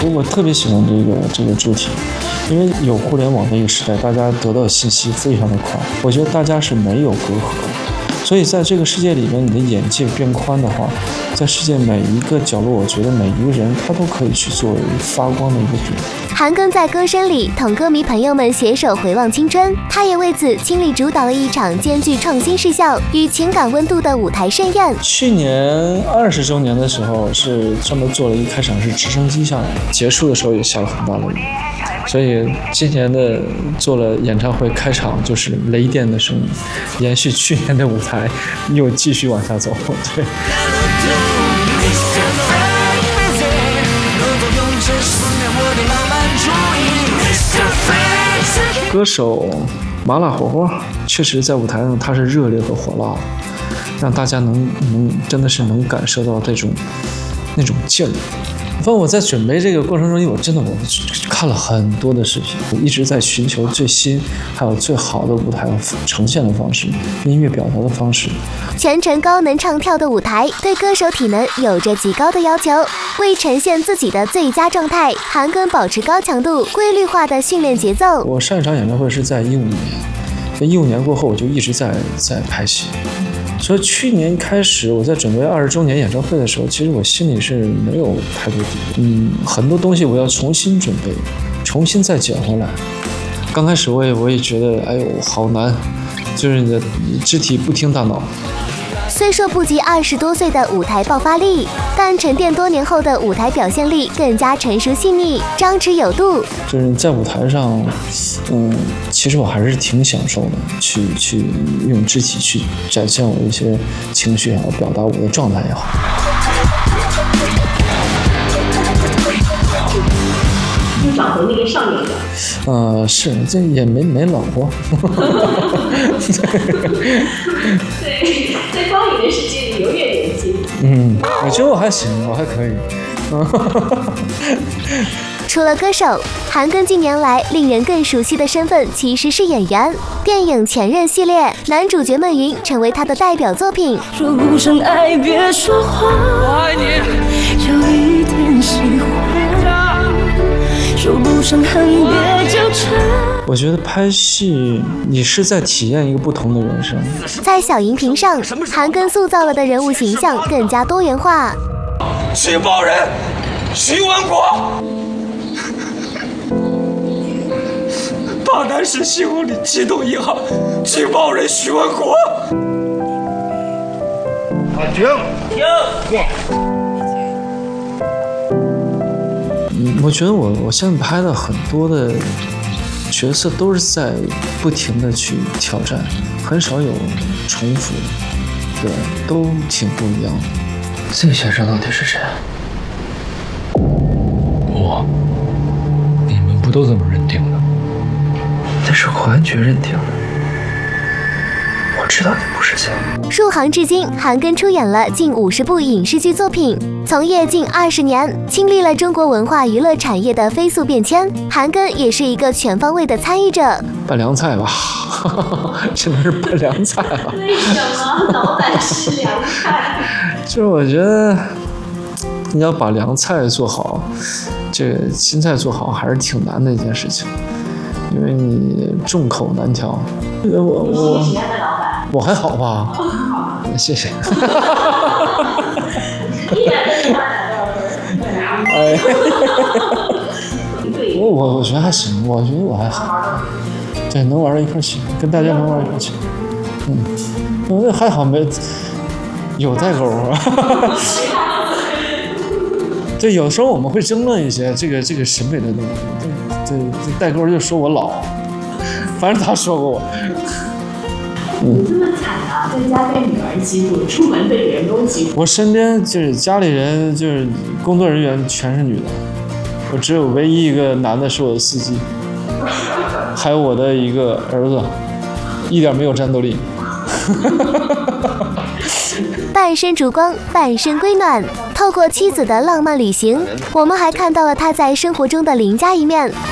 我特别喜欢这个主题，因为有互联网的一个时代，大家得到信息非常的快，我觉得大家是没有隔阂的，所以在这个世界里面，你的眼界变宽的话，在世界每一个角落，我觉得每一个人他都可以去作为发光的一个点。 韩庚在歌声里同歌迷朋友们携手回望青春，他也为此倾力主导了一场兼具创新视效与情感温度的舞台盛宴。 去年20周年的时候，是专门做了一个开场是直升机下来，结束的时候也下了很大的雨，所以今年的做了演唱会开场就是雷电的声音，延续去年的舞台，又继续往下走。对。歌手麻辣火锅确实在舞台上他是热烈和火辣的，让大家能真的是能感受到那种劲儿。反正我在准备这个过程中，我看了很多的视频，我一直在寻求最新还有最好的舞台呈现的方式，音乐表达的方式。 全程高能唱跳的舞台对歌手体能有着极高的要求，为呈现自己的最佳状态，韩庚保持高强度、规律化的训练节奏。 我上一场演唱会是在2015年，2015年过后我就一直在拍戏。所以去年开始，我在准备20周年演唱会的时候，其实我心里是没有太多底，很多东西我要重新准备，重新再捡回来。刚开始我也觉得，哎呦，好难，就是你的肢体不听大脑。 虽说不及20多岁的舞台爆发力，但沉淀多年后的舞台表现力更加成熟细腻、张弛有度。 就是在舞台上，其实我还是挺享受的，去用肢体去展现我一些情绪也好，表达我的状态也好。 又找回那个少年感。 是，这也没老过。 对，在光影的世界里永远年轻。 我觉得我还行，我还可以。 除了歌手，韩庚近年来令人更熟悉的身份其实是演员。电影《前任》系列男主角孟云成为他的代表作品。 说不上爱别说话，我爱你，有一点喜欢，说不上恨别纠缠。 我觉得拍戏你是在体验一个不同的人生。 在小荧屏上，韩庚塑造了的人物形象更加多元化。 举报人徐文国，大南市西五里启动银行举报人徐文国。 停！ 我觉得我现在拍的很多的角色都是在不停的去挑战，很少有重复，对，都挺不一样的。这个先生到底是谁？ 你们不都这么认定的？ 那是公安局认定的。我知道你不是假。 入行至今，韩庚出演了近50部影视剧作品，从业近20年，经历了中国文化娱乐产业的飞速变迁。韩庚也是一个全方位的参与者。 拌凉菜吧，只能是拌凉菜了。 为什么老板是凉菜？ 就是我觉得你要把凉菜做好，这个青菜做好还是挺难的一件事情，因为你众口难调。我还好吧？谢谢。哎，我觉得还行，我觉得我还好，对，能玩到一块去，跟大家能玩到一块去。我还好没有代沟啊。对，有时候我们会争论一些这个审美的东西。对，代沟就说我老，反正他说过我。 你这么惨啊，在家被女儿欺负，出门被员工欺负。 我身边就是家里人，就是工作人员全是女的，我只有唯一一个男的是我的司机，还有我的一个儿子，一点没有战斗力。 半生烛光，半生闺暖。透过妻子的浪漫旅行，我们还看到了他在生活中的邻家一面。